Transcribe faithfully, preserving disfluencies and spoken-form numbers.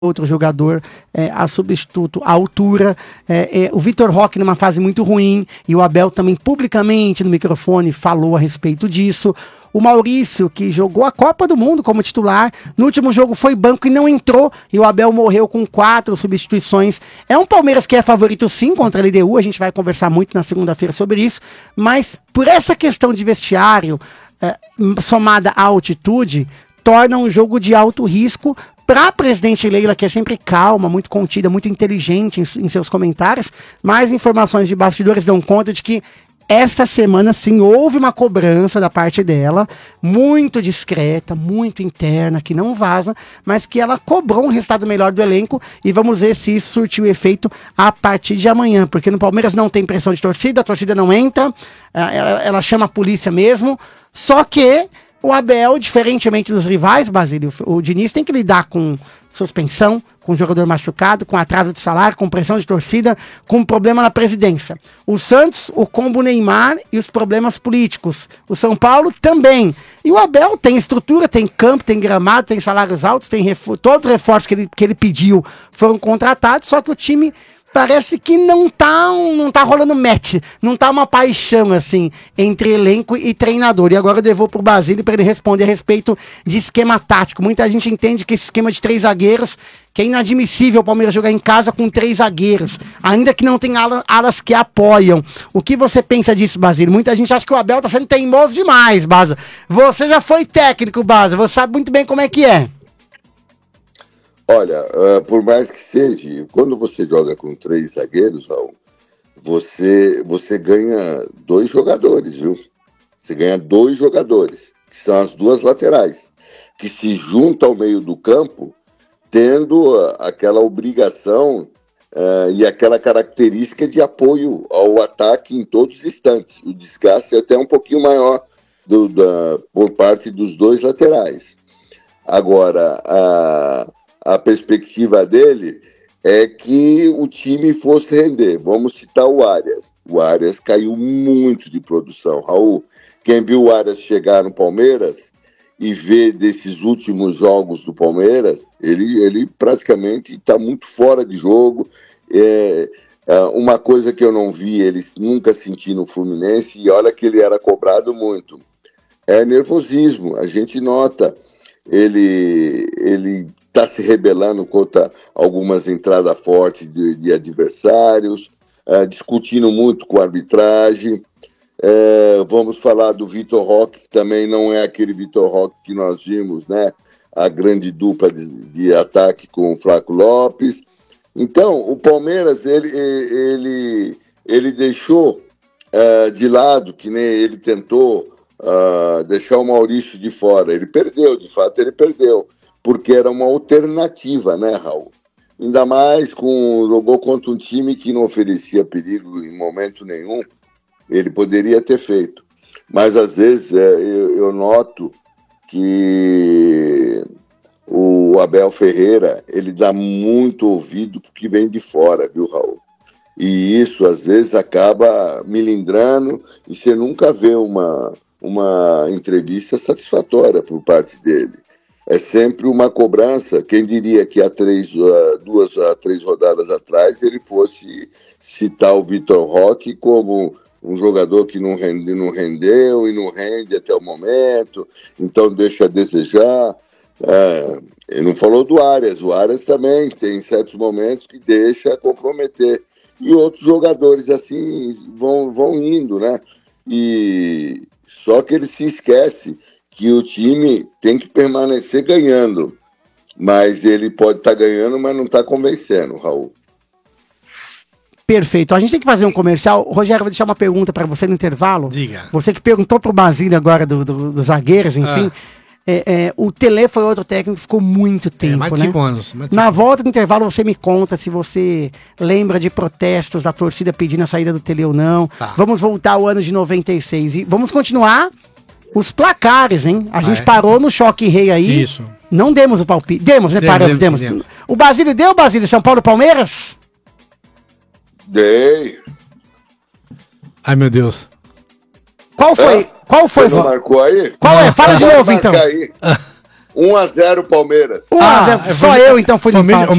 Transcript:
outro jogador é, a substituto à altura, é, é, o Vitor Roque numa fase muito ruim, e o Abel também publicamente no microfone falou a respeito disso. O Maurício, que jogou a Copa do Mundo como titular, no último jogo foi banco e não entrou, e o Abel morreu com quatro substituições. É um Palmeiras que é favorito sim contra a L D U, a gente vai conversar muito na segunda-feira sobre isso, mas por essa questão de vestiário, é, somada à altitude, torna um jogo de alto risco para a presidente Leila, que é sempre calma, muito contida, muito inteligente em, em seus comentários. Mais informações de bastidores dão conta de que essa semana, sim, houve uma cobrança da parte dela, muito discreta, muito interna, que não vaza, mas que ela cobrou um resultado melhor do elenco, e vamos ver se isso surtiu efeito a partir de amanhã, porque no Palmeiras não tem pressão de torcida, a torcida não entra, ela, ela chama a polícia mesmo, só que o Abel, diferentemente dos rivais, Basílio, o Diniz tem que lidar com suspensão, com jogador machucado, com atraso de salário, com pressão de torcida, com problema na presidência. O Santos, o combo Neymar e os problemas políticos. O São Paulo também. E o Abel tem estrutura, tem campo, tem gramado, tem salários altos, tem refor- todos os reforços que ele, que ele pediu foram contratados, só que o time parece que não tá, não tá rolando match, não tá uma paixão, assim, entre elenco e treinador. E agora eu devolvo pro Basílio para ele responder a respeito de esquema tático. Muita gente entende que esse esquema de três zagueiros, que é inadmissível o Palmeiras jogar em casa com três zagueiros, ainda que não tenha ala- alas que apoiam. O que você pensa disso, Basílio? Muita gente acha que o Abel tá sendo teimoso demais, Baza. Você já foi técnico, Baza, você sabe muito bem como é que é. Olha, uh, por mais que seja, quando você joga com três zagueiros, Raul, você, você ganha dois jogadores, viu? Você ganha dois jogadores, que são as duas laterais, que se juntam ao meio do campo, tendo uh, aquela obrigação uh, e aquela característica de apoio ao ataque em todos os instantes. O desgaste é até um pouquinho maior do, da, por parte dos dois laterais. Agora, a... A perspectiva dele é que o time fosse render. Vamos citar o Arias. O Arias caiu muito de produção. Raul, quem viu o Arias chegar no Palmeiras e ver desses últimos jogos do Palmeiras, ele, ele praticamente está muito fora de jogo. É, é uma coisa que eu não vi, ele nunca senti no Fluminense, e olha que ele era cobrado muito. É nervosismo, a gente nota. Ele... ele está se rebelando contra algumas entradas fortes de, de adversários, uh, discutindo muito com a arbitragem. Uh, vamos falar do Vitor Roque, que também não é aquele Vitor Roque que nós vimos, né? A grande dupla de, de ataque com o Flaco Lopes. Então, o Palmeiras, ele, ele, ele deixou uh, de lado, que nem ele tentou uh, deixar o Maurício de fora. Ele perdeu, de fato ele perdeu, porque era uma alternativa, né, Raul? Ainda mais com jogou contra um time que não oferecia perigo em momento nenhum, ele poderia ter feito. Mas, às vezes, é, eu, eu noto que o Abel Ferreira, ele dá muito ouvido porque vem de fora, viu, Raul? E isso, às vezes, acaba milindrando, e você nunca vê uma, uma entrevista satisfatória por parte dele. É sempre uma cobrança. Quem diria que há três, duas a três rodadas atrás ele fosse citar o Vitor Roque como um jogador que não, rende, não rendeu e não rende até o momento, então deixa a desejar. É, ele não falou do Arias. O Arias também tem certos momentos que deixa comprometer. E outros jogadores assim vão, vão indo, né? E só que ele se esquece que o time tem que permanecer ganhando, mas ele pode estar tá ganhando, mas não está convencendo, Raul. Perfeito. A gente tem que fazer um comercial. Rogério, vou deixar uma pergunta para você no intervalo. Diga. Você que perguntou pro Basílio agora dos do, do zagueiros, enfim. Ah. É, é, o Tele foi outro técnico que ficou muito tempo, é, mais de né? cinco anos. Mais de Na cinco volta do intervalo você me conta se você lembra de protestos da torcida pedindo a saída do Tele ou não. Tá. Vamos voltar ao ano de noventa e seis e vamos continuar os placares, hein? A ah, gente é? parou no choque rei aí. Isso. Não demos o palpite. Demos, né? Demos, Paramos, demos. demos. demos. O Basílio deu, Basílio? São Paulo e Palmeiras? Dei. Ai, meu Deus. Qual foi? É? Qual foi? Você não marcou aí? Qual não. é? Fala de novo, então. um a zero Palmeiras. um a zero. Ah, Só foi- eu, então, fui foi o no mesmo- empate.